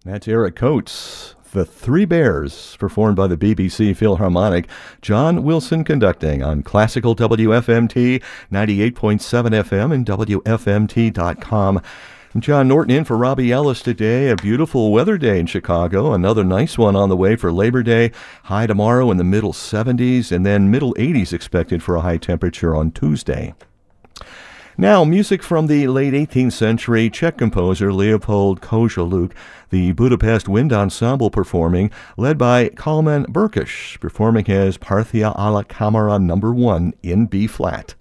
That's Eric Coates. The Three Bears, performed by the BBC Philharmonic. John Wilson conducting on Classical WFMT, 98.7 FM and WFMT.com. I'm John Norton in for Robbie Ellis today. A beautiful weather day in Chicago. Another nice one on the way for Labor Day. High tomorrow in the middle 70s and then middle 80s expected for a high temperature on Tuesday. Now, music from the late 18th century, Czech composer Leopold Koželuch, the Budapest Wind Ensemble performing, led by Kalman Berkish, performing his Parthia alla Camera No. 1 in B-flat.